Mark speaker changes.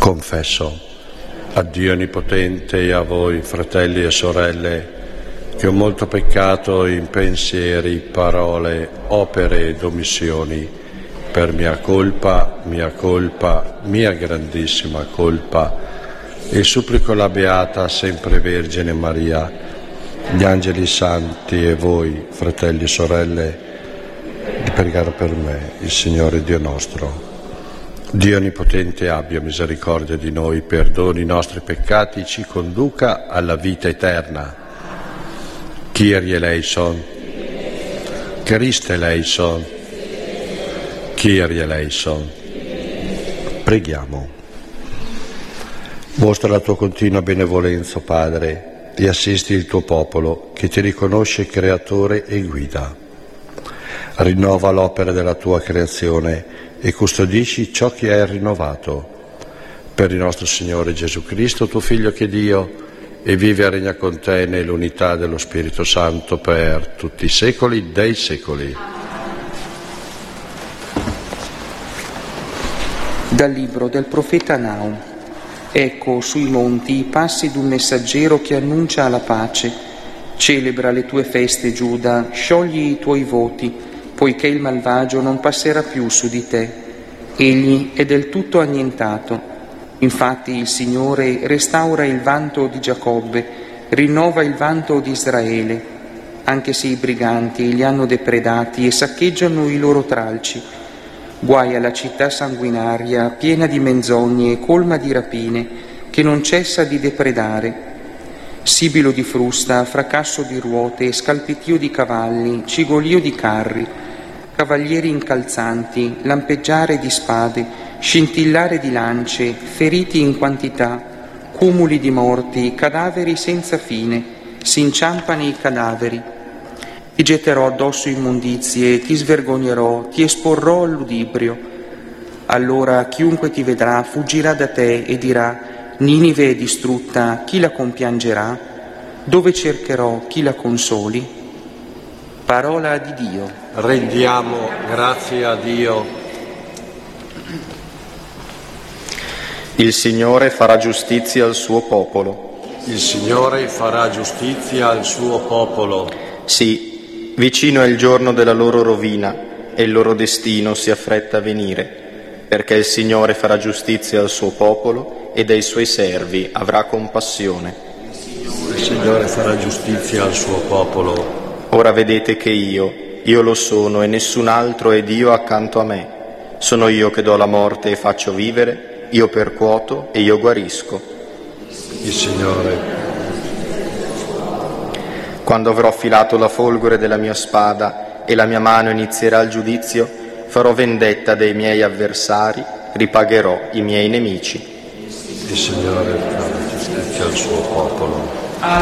Speaker 1: Confesso a Dio Onnipotente e a voi, fratelli e sorelle, che ho molto peccato in pensieri, parole, opere ed omissioni, per mia colpa, mia grandissima colpa, e supplico la Beata Sempre Vergine Maria, gli angeli santi e voi, fratelli e sorelle, di pregare per me, il Signore Dio nostro. Dio Onnipotente abbia misericordia di noi, perdoni i nostri peccati, ci conduca alla vita eterna. Kyrie eleison, Christe eleison, Kyrie eleison. Preghiamo. Mostra la tua continua benevolenza, Padre, e assisti il tuo popolo che ti riconosce creatore e guida. Rinnova l'opera della tua creazione e custodisci ciò che hai rinnovato. Per il nostro Signore Gesù Cristo, tuo Figlio che è Dio, e vive e regna con te nell'unità dello Spirito Santo per tutti i secoli dei secoli.
Speaker 2: Dal libro del profeta Naum. Ecco sui monti i passi d'un messaggero che annuncia la pace. Celebra le tue feste, Giuda, sciogli i tuoi voti, poiché il malvagio non passerà più su di te. Egli è del tutto annientato. Infatti il Signore restaura il vanto di Giacobbe, rinnova il vanto di Israele, anche se i briganti li hanno depredati e saccheggiano i loro tralci. Guai alla città sanguinaria, piena di menzogne e colma di rapine, che non cessa di depredare. Sibilo di frusta, fracasso di ruote, scalpitio di cavalli, cigolio di carri, cavalieri incalzanti, lampeggiare di spade, scintillare di lance, feriti in quantità, cumuli di morti, cadaveri senza fine, si inciampano i cadaveri. Ti getterò addosso immondizie, ti svergognerò, ti esporrò al ludibrio. Allora chiunque ti vedrà fuggirà da te e dirà: Ninive è distrutta, chi la compiangerà? Dove cercherò chi la consoli? Parola di Dio.
Speaker 1: Rendiamo grazie a Dio.
Speaker 3: Il Signore farà giustizia al suo popolo.
Speaker 1: Il Signore farà giustizia al suo popolo.
Speaker 3: Sì, vicino è il giorno della loro rovina e il loro destino si affretta a venire, perché il Signore farà giustizia al suo popolo e dei suoi servi avrà compassione.
Speaker 1: Il Signore farà giustizia al suo popolo.
Speaker 3: Ora vedete che io lo sono e nessun altro è Dio accanto a me. Sono io che do la morte e faccio vivere, io percuoto e io guarisco.
Speaker 1: Il Signore.
Speaker 3: Quando avrò filato la folgore della mia spada e la mia mano inizierà il giudizio, farò vendetta dei miei avversari, ripagherò i miei nemici.
Speaker 1: Il Signore farà giustizia al suo popolo.